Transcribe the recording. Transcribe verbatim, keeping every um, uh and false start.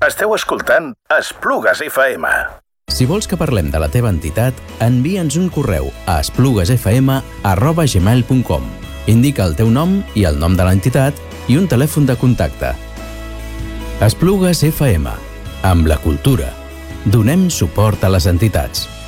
Esteu escoltant Esplugues F M. Si vols que parlem de la teva entitat, envia'ns un correu a espluguesfm arroba gmail punt com. Indica el teu nom i el nom de l'entitat i un telèfon de contacte. Esplugues F M. Amb la cultura. Donem suport a les entitats.